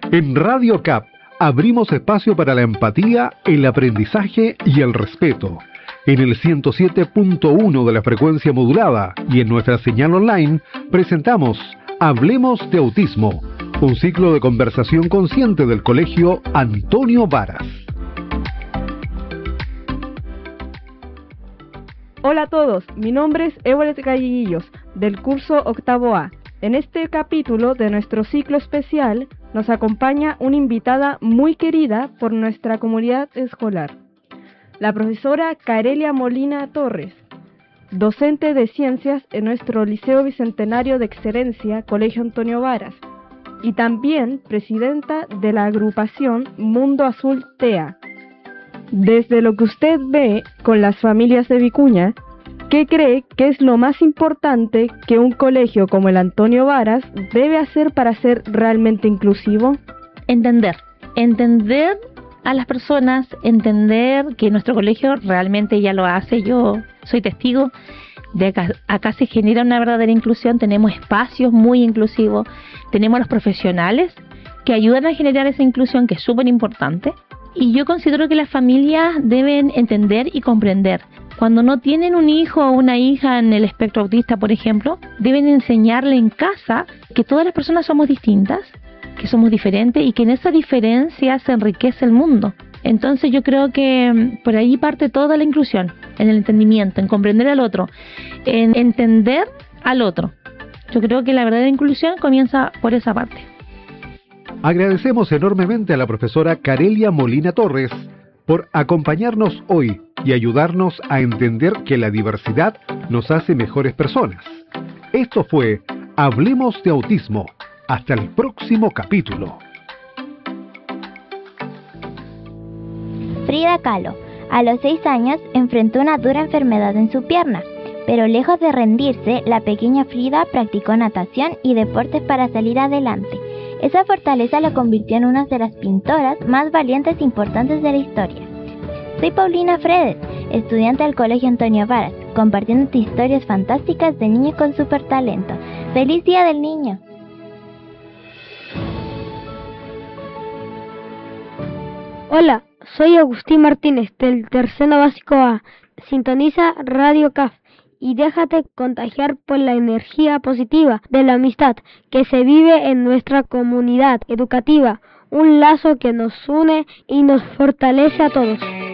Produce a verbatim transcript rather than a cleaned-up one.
En Radio C A P abrimos espacio para la empatía, el aprendizaje y el respeto. En el ciento siete punto uno de la frecuencia modulada y en nuestra señal online presentamos Hablemos de Autismo, un ciclo de conversación consciente del Colegio Antonio Varas. Hola a todos, mi nombre es Evolet Galleguillos, del curso Octavo A. En este capítulo de nuestro ciclo especial nos acompaña una invitada muy querida por nuestra comunidad escolar, la profesora Carelia Molina Torres, docente de ciencias en nuestro Liceo Bicentenario de Excelencia, Colegio Antonio Varas, y también presidenta de la agrupación Mundo Azul T E A. Desde lo que usted ve con las familias de Vicuña, ¿qué cree que es lo más importante que un colegio como el Antonio Varas debe hacer para ser realmente inclusivo? Entender, entender a las personas, entender que nuestro colegio realmente ya lo hace. Yo soy testigo de acá, acá se genera una verdadera inclusión, tenemos espacios muy inclusivos, tenemos los profesionales que ayudan a generar esa inclusión, que es súper importante. Y yo considero que las familias deben entender y comprender. Cuando no tienen un hijo o una hija en el espectro autista, por ejemplo, deben enseñarle en casa que todas las personas somos distintas, que somos diferentes y que en esa diferencia se enriquece el mundo. Entonces yo creo que por ahí parte toda la inclusión, en el entendimiento, en comprender al otro, en entender al otro. Yo creo que la verdadera inclusión comienza por esa parte. Agradecemos enormemente a la profesora Carelia Molina Torres por acompañarnos hoy y ayudarnos a entender que la diversidad nos hace mejores personas. Esto fue Hablemos de Autismo. Hasta el próximo capítulo. Frida Kahlo, a los seis años, enfrentó una dura enfermedad en su pierna, pero lejos de rendirse, la pequeña Frida practicó natación y deportes para salir adelante. Esa fortaleza la convirtió en una de las pintoras más valientes e importantes de la historia. Soy Paulina Fredes, estudiante del Colegio Antonio Varas, compartiendo historias fantásticas de niños con super talento. ¡Feliz Día del Niño! Hola, soy Agustín Martínez del Tercero Básico A. Sintoniza Radio C A F y déjate contagiar por la energía positiva de la amistad que se vive en nuestra comunidad educativa, un lazo que nos une y nos fortalece a todos.